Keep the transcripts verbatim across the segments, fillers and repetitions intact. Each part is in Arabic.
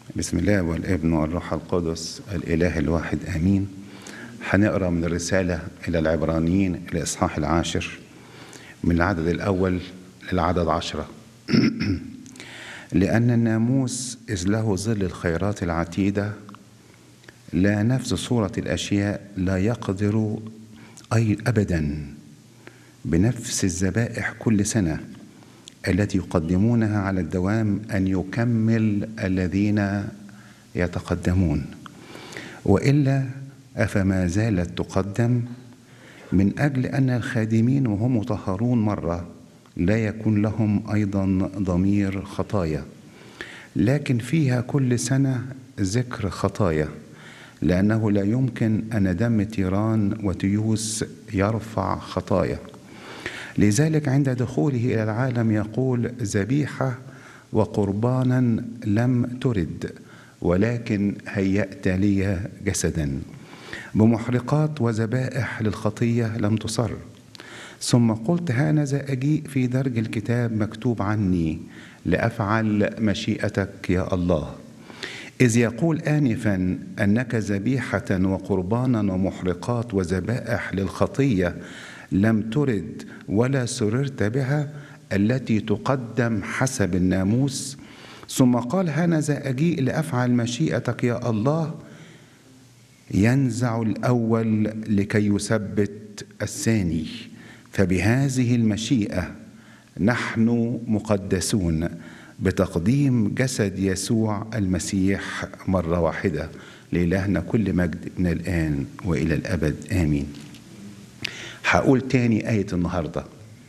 بسم الله والابن والروح القدس الإله الواحد آمين. هنقرأ من الرسالة إلى العبرانيين الإصحاح العاشر من العدد الأول للعدد عشرة. لأن الناموس إذ له ظل الخيرات العتيدة لا نفس صورة الأشياء لا يقدر أي أبدا بنفس الذبائح كل سنة التي يقدمونها على الدوام أن يكمل الذين يتقدمون، وإلا أفما زالت تقدم من أجل أن الخادمين وهم مطهرون مرة لا يكون لهم أيضا ضمير خطايا، لكن فيها كل سنة ذكر خطايا، لأنه لا يمكن أن دم تيران وتيوس يرفع خطايا. لذلك عند دخوله إلى العالم يقول: ذبيحة وقربانا لم ترد، ولكن هيأت لي جسدا، بمحرقات وذبائح للخطية لم تصر. ثم قلت: هانذا أجيء في درج الكتاب مكتوب عني لأفعل مشيئتك يا الله. إذ يقول آنفا أنك ذبيحة وقربانا ومحرقات وذبائح للخطية لم ترد ولا سررت بها التي تقدم حسب الناموس. ثم قال: هانذا أجيء لأفعل مشيئتك يا الله. ينزع الأول لكي يثبت الثاني، فبهذه المشيئة نحن مقدسون بتقديم جسد يسوع المسيح مرة واحدة. لإلهنا كل مجد من الآن وإلى الأبد آمين. هقول تاني آية النهاردة: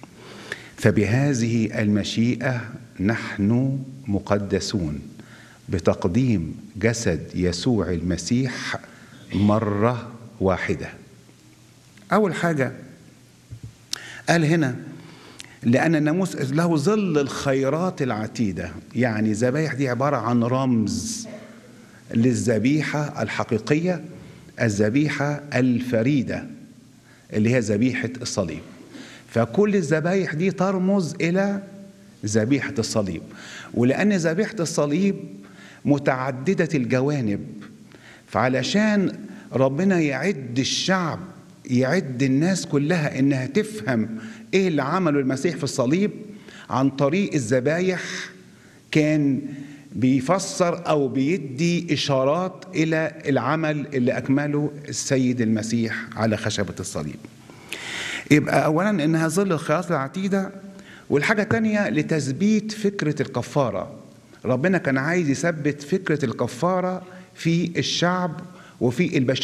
فبهذه المشيئة نحن مقدسون بتقديم جسد يسوع المسيح مرة واحدة. أول حاجة قال هنا: لأن الناموس له ظل الخيرات العتيدة، يعني ذبايح دي عبارة عن رمز للذبيحة الحقيقية، الذبيحة الفريدة اللي هي ذبيحة الصليب. فكل الذبايح دي ترمز إلى ذبيحة الصليب، ولأن ذبيحة الصليب متعددة الجوانب، فعلشان ربنا يعد الشعب، يعد الناس كلها إنها تفهم إيه اللي عمله المسيح في الصليب عن طريق الذبايح، كان بيفسر أو بيدي إشارات إلى العمل اللي أكمله السيد المسيح على خشبة الصليب. يبقى أولا إنها ظل الخيرات العتيدة، والحاجة الثانية لتثبيت فكرة الكفارة. ربنا كان عايز يثبت فكرة الكفارة في الشعب وفي البشرية.